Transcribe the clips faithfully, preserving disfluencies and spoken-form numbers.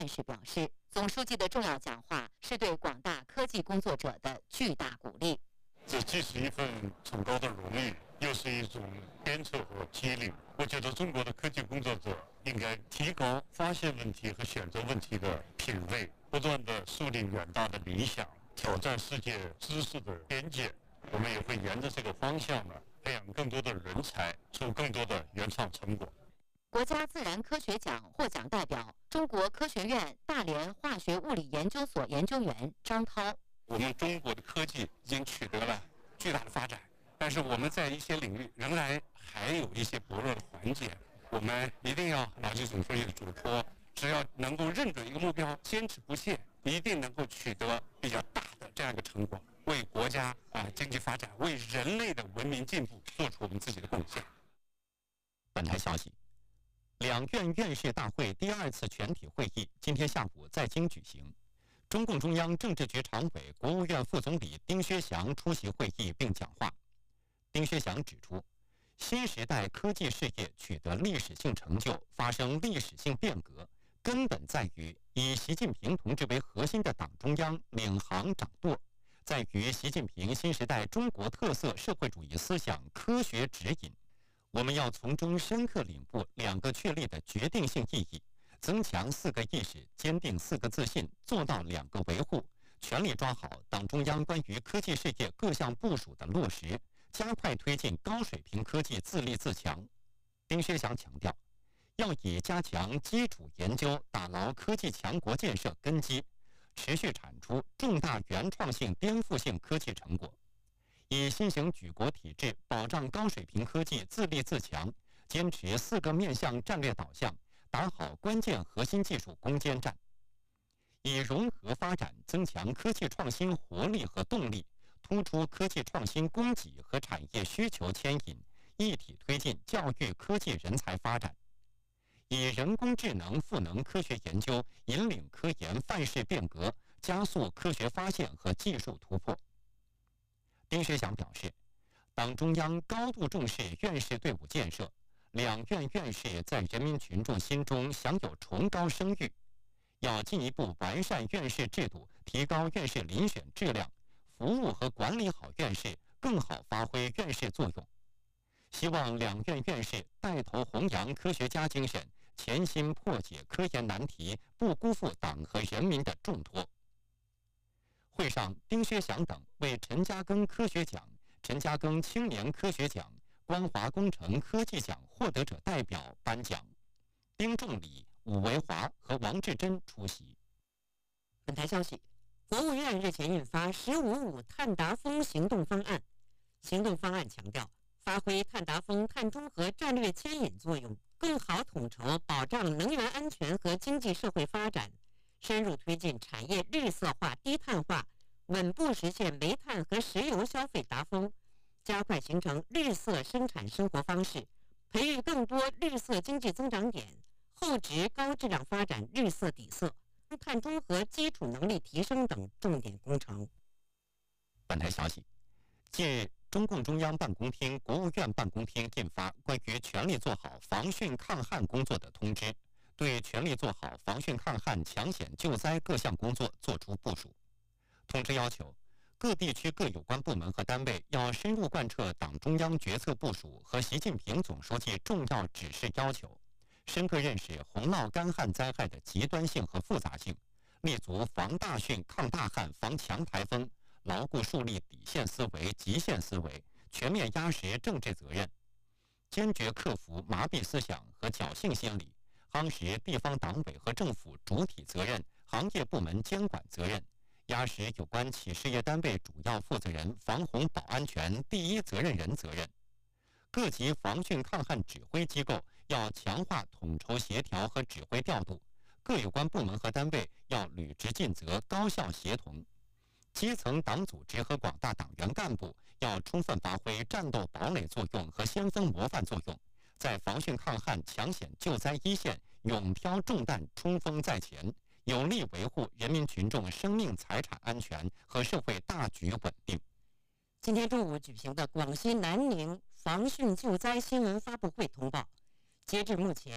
院士表示，总书记的重要讲话是对广大科技工作者的巨大鼓励。 这既是一份崇高的荣誉，又是一种鞭策和激励。我觉得中国的科技工作者应该提高发现问题和选择问题的品位，不断地树立远大的理想，挑战世界知识的边界。我们也会沿着这个方向呢，培养更多的人才，出更多的原创成果。 国家自然科学奖获奖代表，中国科学院大连化学物理研究所研究员张涛。 我们中国的科技已经取得了巨大的发展，但是我们在一些领域仍然还有一些薄弱的环节。我们一定要牢记总书记的嘱托，只要能够认准一个目标，坚持不懈，一定能够取得比较大的这样一个成果，为国家啊经济发展，为人类的文明进步做出我们自己的贡献。 本台消息。两院院士大会第二次全体会议今天下午在京举行，中共中央政治局常委、国务院副总理丁薛祥出席会议并讲话。丁薛祥指出，新时代科技事业取得历史性成就，发生历史性变革，根本在于以习近平同志为核心的党中央领航掌舵，在于习近平新时代中国特色社会主义思想科学指引。我们要从中深刻领悟两个确立的决定性意义，增强四个意识，坚定四个自信，做到两个维护，全力抓好党中央关于科技事业各项部署的落实，加快推进高水平科技自立自强。丁薛祥强调，要以加强基础研究，打牢科技强国建设根基，持续产出重大原创性、颠覆性科技成果。以新型举国体制保障高水平科技自立自强，坚持四个面向战略导向，打好关键核心技术攻坚战。以融合发展增强科技创新活力和动力，突出科技创新供给和产业需求牵引，一体推进教育科技人才发展。以人工智能赋能科学研究，引领科研范式变革，加速科学发现和技术突破。丁薛祥表示，党中央高度重视院士队伍建设，两院院士在人民群众心中享有崇高声誉，要进一步完善院士制度，提高院士遴选质量，服务和管理好院士，更好发挥院士作用。希望两院院士带头弘扬科学家精神，潜心破解科研难题，不辜负党和人民的重托。会上，丁薛祥等为陈嘉庚科学奖、陈嘉庚青年科学奖、光华工程科技奖获得者代表颁奖。丁仲礼、武维华和王志珍出席。 本台消息，国务院日前印发“十五五”碳达峰行动方案。行动方案强调，发挥碳达峰碳中和战略牵引作用，更好统筹保障能源安全和经济社会发展，深入推进产业绿色化、低碳化，稳步实现煤炭和石油消费达峰，加快形成绿色生产生活方式，培育更多绿色经济增长点，厚植高质量发展绿色底色，碳中和基础能力提升等重点工程。 本台消息，近日，中共中央办公厅、国务院办公厅印发关于全力做好防汛抗旱工作的通知，对全力做好防汛抗旱、抢险救灾各项工作作出部署。通知要求，各地区各有关部门和单位要深入贯彻党中央决策部署和习近平总书记重要指示要求，深刻认识洪涝干旱灾害的极端性和复杂性，立足防大汛、抗大旱、防强台风，牢固树立底线思维、极限思维，全面压实政治责任，坚决克服麻痹思想和侥幸心理，夯实地方党委和政府主体责任、行业部门监管责任，压实有关企事业单位主要负责人防洪保安全第一责任人责任。各级防汛抗旱指挥机构要强化统筹协调和指挥调度，各有关部门和单位要履职尽责、高效协同。基层党组织和广大党员干部要充分发挥战斗堡垒作用和先锋模范作用，在防汛抗旱、抢险救灾一线勇挑重担、冲锋在前，有力维护人民群众生命财产安全和社会大局稳定。 今天中午举行的广西南宁防汛救灾新闻发布会通报，截至目前，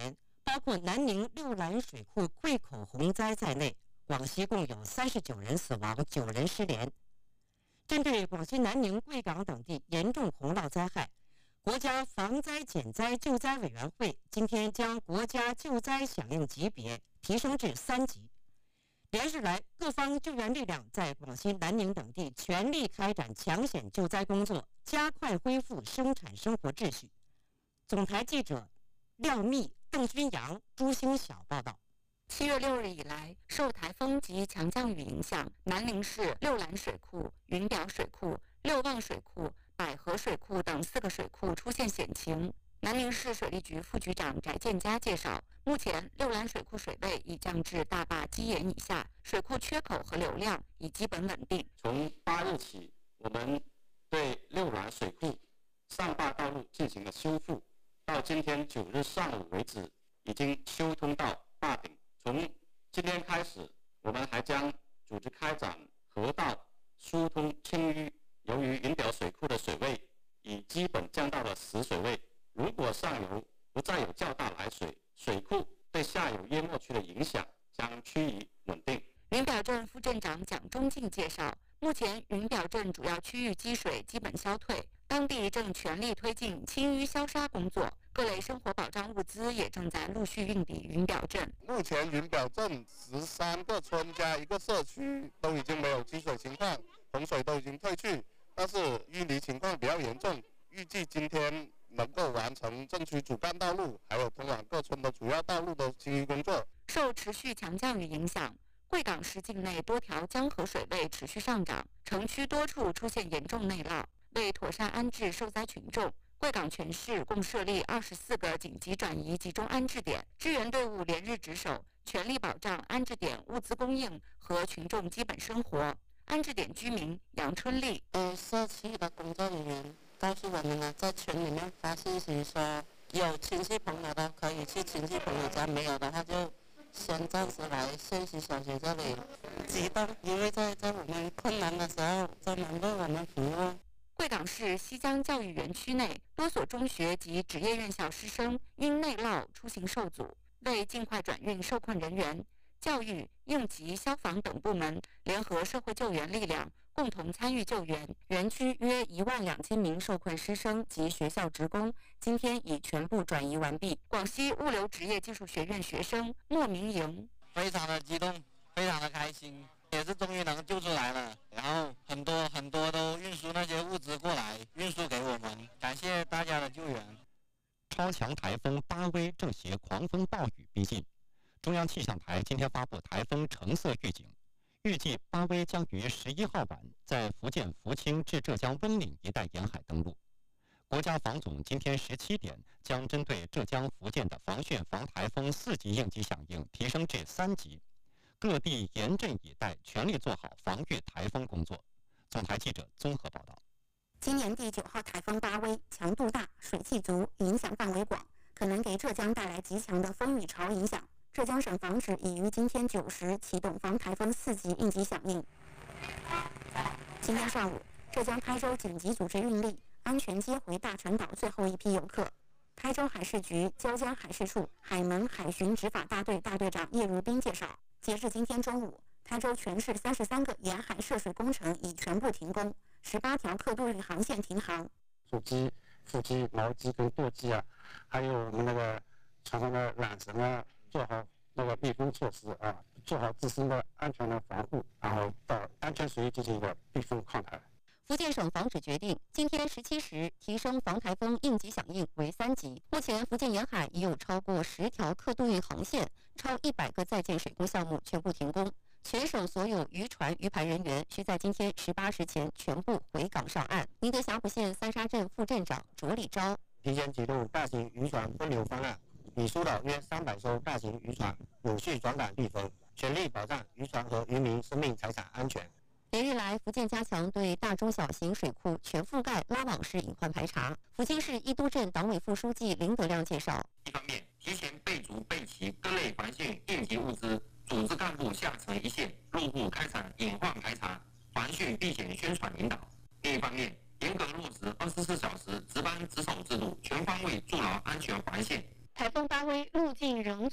包括南宁六兰水库溃口洪灾在内，广西共有三十九人死亡，九人失联。针对广西南宁、贵港等地严重洪涝灾害，国家防灾减灾救灾委员会今天将国家救灾响应级别提升至三级。连日来，各方救援力量在广西南宁等地全力开展抢险救灾工作，加快恢复生产生活秩序。总台记者廖密、邓君阳、朱星晓报道。 七月六日以来，受台风及强降雨影响，南宁市六兰水库、云表水库、六旺水库、百合水库等四个水库出现险情。南宁市水利局副局长翟建佳介绍，目前六兰水库水位已降至大坝基岩以下，水库缺口和流量已基本稳定。 从八日起，我们对六兰水库上坝道路进行了修复，到今天九日上午为止，已经修通到坝顶。从今天开始，我们还将组织开展河道疏通清淤。由于云表水库的水位已基本降到了死水位，如果上游不再有较大来水，水库对下游淹没区的影响将趋于稳定。 云表镇副镇长蒋忠进介绍，目前云表镇主要区域积水基本消退，当地正全力推进清淤消杀工作，各类生活保障物资也正在陆续运抵云表镇。 目前云表镇十三个村加一个社区都已经没有积水情况，洪水都已经退去，但是淤泥情况比较严重，预计今天能够完成镇区主干道路还有通往各村的主要道路的清淤工作。 受持续强降雨影响，贵港市境内多条江河水位持续上涨，城区多处出现严重内涝。为妥善安置受灾群众，贵港全市共设立二十四个紧急转移集中安置点，支援队伍连日值守，全力保障安置点物资供应和群众基本生活。安置点居民杨春丽， 呃，社区的工作人员告诉我们呢，在群里面发信息说，有亲戚朋友的可以去亲戚朋友家，没有的话就先暂时来县西小学这里。激动，因为在在我们困难的时候，在能为我们服务。 贵港市西江教育园区内多所中学及职业院校师生因内涝出行受阻，为尽快转运受困人员，教育、应急、消防等部门联合社会救援力量，共同参与救援。园区约一万两千名受困师生及学校职工，今天已全部转移完毕。广西物流职业技术学院学生莫明莹， 非常的激动，非常的开心。也是终于能救出来了，然后很多很多都运输那些物资过来，运输给我们，感谢大家的救援。 超强台风巴威正携狂风暴雨逼近，中央气象台今天发布台风橙色预警，预计巴威将于十一号晚在福建福清至浙江温岭一带沿海登陆。国家防总今天十七点将针对浙江、福建的防汛防台风四级应急响应提升至三级。各地严阵以待，全力做好防御台风工作。总台记者综合报道。 今年第九号台风巴威强度大，水汽足，影响范围广，可能给浙江带来极强的风雨潮影响。浙江省防指已于今天九时启动防台风四级应急响应。今天上午，浙江台州紧急组织运力，安全接回大陈岛最后一批游客。台州海事局椒江海事处海门海巡执法大队大队长叶如斌介绍，截至今天中午，台州全市三十三个沿海涉水工程已全部停工，十八条客渡运航线停航。 主机、副机、锚机跟舵机啊，还有我们那个船上的缆绳啊，做好那个密封措施啊，做好自身的安全的防护，然后到安全水域进行一个避风抗台。 福建省防指决定，今天十七时提升防台风应急响应为三级。目前，福建沿海已有超过十条客渡运航线、超一百个在建水工项目全部停工。全省所有渔船、渔排人员需在今天十八时前全部回港上岸。宁德峡谷县三沙镇副镇长卓礼昭提前启动大型渔船分流方案，已疏导约三百艘大型渔船陆续转港避风，全力保障渔船和渔民生命财产安全。 连日来，福建加强对大中小型水库全覆盖拉网式隐患排查。福清市一都镇党委副书记林德亮介绍： 一方面，提前备足备齐各类环线应急物资，组织干部下层一线入户开展隐患排查、环汛避险宣传引导；另一方面，严格落实二十四小时值班值守制度，全方位筑牢安全环线。 台风巴威路径仍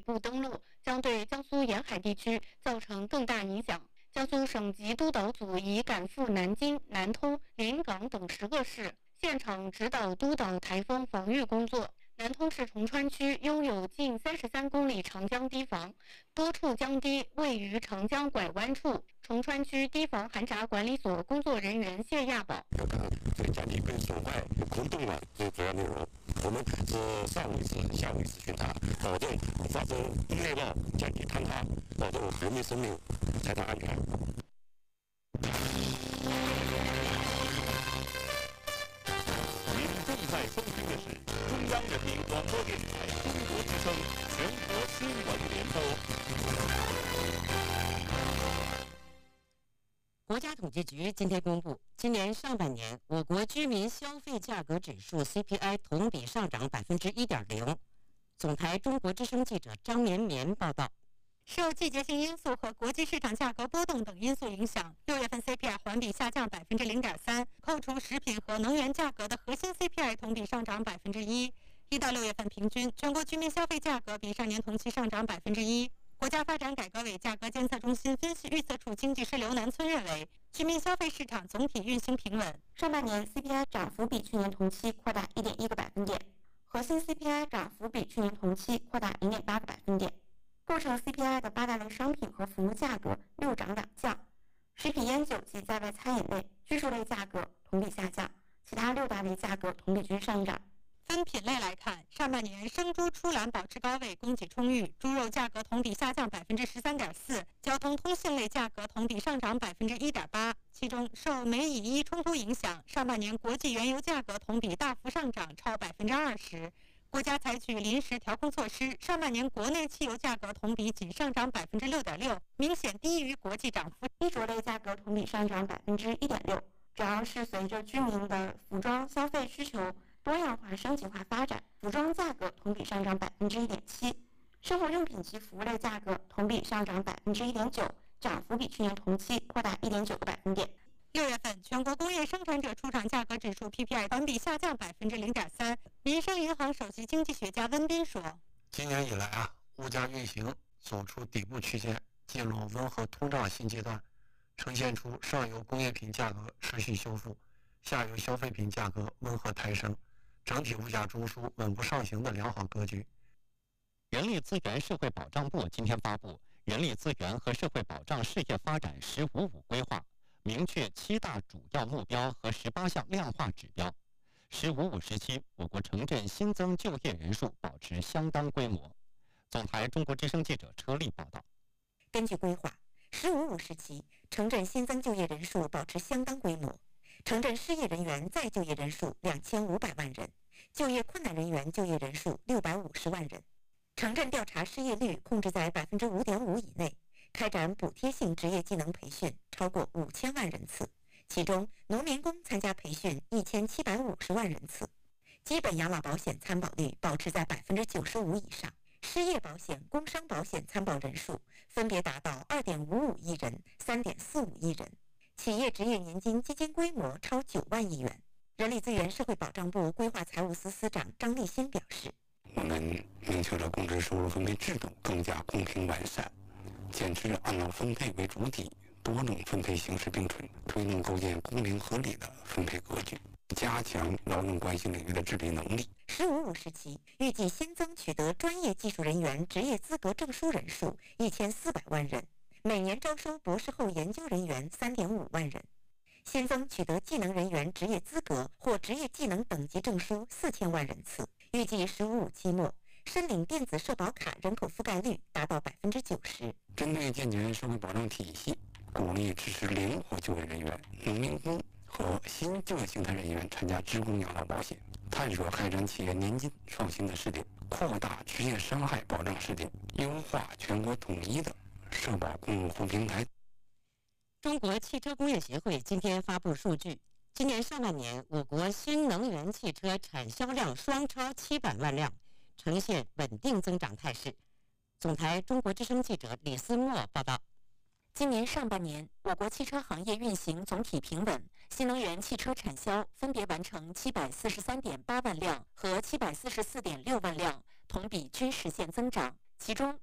部登陆，将对江苏沿海地区造成更大影响。江苏省级督导组已赶赴南京、南通、临港等十个市，现场指导督导台风防御工作。南通市崇川区拥有近三十三公里长江堤防，多处江堤位于长江拐弯处。崇川区堤防涵闸管理所工作人员谢亚宝： 看看这个江堤被损坏、空洞了，这主要内容。我们是上午一次，下午一次巡查，保证发生内涝、江堤坍塌，保证人民生命财产安全。 您正在收听的是中央人民广播电台中国之声全国新闻联播。 国家统计局今天公布，今年上半年我国居民消费价格指数 C P I 同比上涨百分之一点零。总台中国之声记者张绵绵报道。 受季节性因素和国际市场价格波动等因素影响，六月份 C P I 环比下降百分之零点三，扣除食品和能源价格的核心 C P I 同比上涨百分之一。一到六月份平均，全国居民消费价格比上年同期上涨百分之一。国家发展改革委价格监测中心分析预测处经济师刘南村认为，居民消费市场总体运行平稳。上半年 C P I 涨幅比去年同期扩大 一点一个百分点，核心 C P I 涨幅比去年同期扩大 零点八个百分点。构成 C P I 的八大类商品和服务价格六涨两降，食品烟酒及在外餐饮类、居住类价格同比下降，其他六大类价格同比均上涨。分品类来看，上半年生猪出栏保持高位，供给充裕，猪肉价格同比下降百分之十三点四，交通通信类价格同比上涨百分之一点八。其中，受美以伊冲突影响，上半年国际原油价格同比大幅上涨，超百分之二十。国家采取临时调控措施，上半年国内汽油价格同比仅上涨百分之六点六，明显低于国际涨幅。衣着类价格同比上涨百分之一点六，主要是随着居民的服装消费需求多样化、升级化发展，服装价格同比上涨百分之一点七。生活用品及服务类价格同比上涨百分之一点九，涨幅比去年同期扩大一点九个百分点。六月份，全国工业生产者出厂价格指数 P P I 环比下降百分之零点三。民生银行首席经济学家温彬说：“ 今年以来啊，物价运行走出底部区间，进入温和通胀新阶段，呈现出上游工业品价格持续修复，下游消费品价格温和抬升，整体物价中枢稳步上行的良好格局。” 人力资源社会保障部今天发布《人力资源和社会保障事业发展“十五五”规划》，明确七大主要目标和十八项量化指标。“十五五”时期，我国城镇新增就业人数保持相当规模。总台中国之声记者车丽报道。 根据规划，“十五五”时期，城镇新增就业人数保持相当规模，城镇失业人员再就业人数两千五百万人，就业困难人员就业人数六百五十万人。城镇调查失业率控制在百分之五点五以内，开展补贴性职业技能培训超过五千万人次，其中农民工参加培训一千七百五十万人次。基本养老保险参保率保持在百分之九十五以上，失业保险、工伤保险参保人数分别达到二点五五亿人、三点四五亿人，企业职业年金基金规模超九万亿元。人力资源社会保障部规划财务司司长张立新表示， 我们明确了工资收入分配制度更加公平完善，坚持按劳分配为主体，多种分配形式并存，推动构建公平合理的分配格局，加强劳动关系领域的治理能力。 十五五时期，预计新增取得专业技术人员职业资格证书人数一千四百万人，每年招收博士后研究人员三点五万人，新增取得技能人员职业资格或职业技能等级证书四千万人次。预计十五五期末，申领电子社保卡人口覆盖率达到百分之九十。 针对健全社会保障体系，鼓励支持灵活就业人员、农民工和新就业形态人员参加职工养老保险，探索开展企业年金创新的试点，扩大职业伤害保障试点，优化全国统一的社保公用户平台。 中国汽车工业协会今天发布数据，今年上半年我国新能源汽车产销量双超七百万辆，呈现稳定增长态势。总台中国之声记者李思墨报道。 今年上半年，我国汽车行业运行总体平稳，新能源汽车产销分别完成七百四十三点八万辆和七百四十四点六万辆，同比均实现增长。 其中